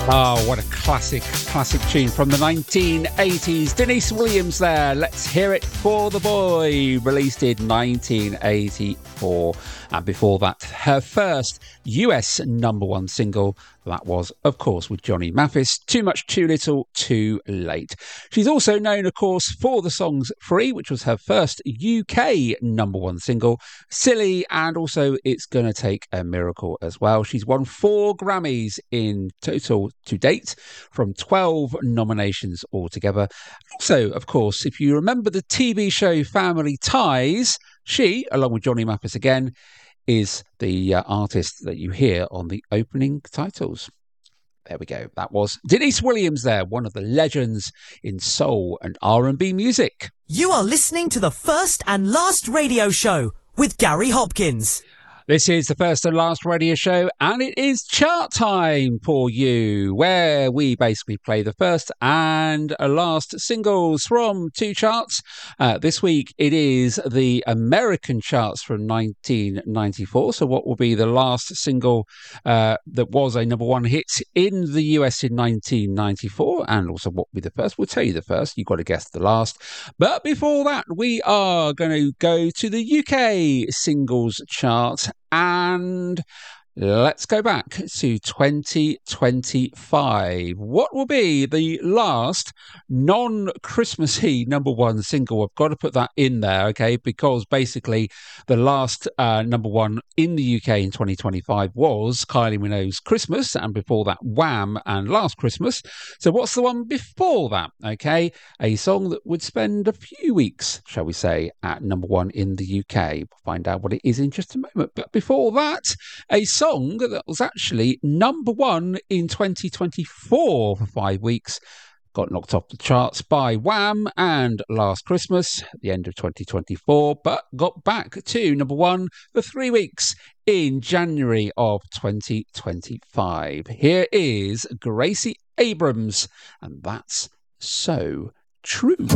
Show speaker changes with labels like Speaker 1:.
Speaker 1: Oh, what a classic tune from the 1980s. Denise Williams there. Let's Hear It for the Boy, released in 1984. And before that, her first US number one single, that was, of course, with Johnny Mathis, Too Much, Too Little, Too Late. She's also known, of course, for the songs Free, which was her first UK number one single, Silly, and also It's Gonna Take a Miracle as well. She's won 4 Grammys in total to date, from 12 nominations altogether. Also, of course, if you remember the TV show Family Ties, she, along with Johnny Mathis again, is the artist that you hear on the opening titles. There we go. That was Denise Williams there, one of the legends in soul and R&B music.
Speaker 2: You are listening to the First and Last Radio Show with Gary Hopkins.
Speaker 1: This is the First and Last Radio Show, and it is chart time for you, where we basically play the first and last singles from 2 charts. This week, it is the American charts from 1994. So what will be the last single that was a number one hit in the US in 1994? And also what will be the first? We'll tell you the first. You've got to guess the last. But before that, we are going to go to the UK singles chart. And let's go back to 2025. What will be the last non-Christmassy number one single? I've got to put that in there, okay, because basically the last number one in the UK in 2025 was Kylie Minogue's Christmas, and before that Wham! And Last Christmas. So what's the one before that? Okay, a song that would spend a few weeks, shall we say, at number one in the UK. We'll find out what it is in just a moment. But before that, a song that was actually number one in 2024 for 5 weeks. Got knocked off the charts by Wham! And Last Christmas at the end of 2024, but got back to number one for 3 weeks in January of 2025. Here is Gracie Abrams, and that's So True.